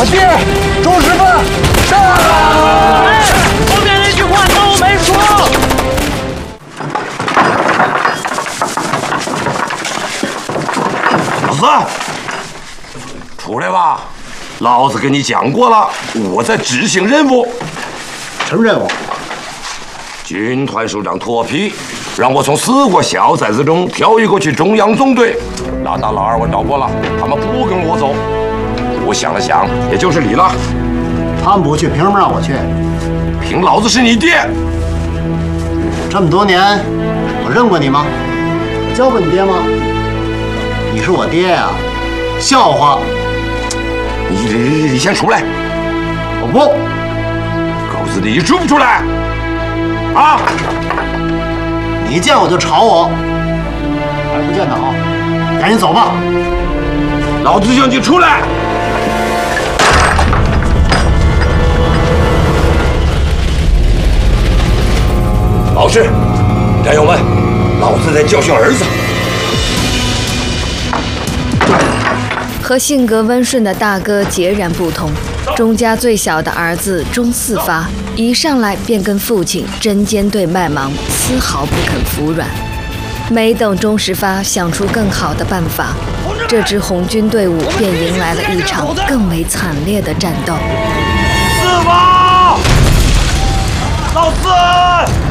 爹，钟师傅，上！ 后面那句话都没说。 老四，出来吧！老子跟你讲过了，我在执行任务。 什么任务？ 军团首长脱皮，让我从4个小崽子中挑一个去中央纵队。老大、老二我找过了，他们不跟我走。我想了想，也就是你了。 他们不去，凭什么让我去？ 凭老子是你爹。 这么多年，我认过你吗？我教过你爹吗？你是我爹呀，笑话！ 你先出来！ 我不。 狗子，你出不出来？啊！ 你一见我就吵我，还不见得好，赶紧走吧。 老子叫你出来！老师，战友们，老子在教训儿子。 和性格温顺的大哥截然不同，钟家最小的儿子钟四发一上来便跟父亲针尖对麦芒，丝毫不肯服软。没等钟十发想出更好的办法，这支红军队伍便迎来了一场更为惨烈的战斗。 四发，老四！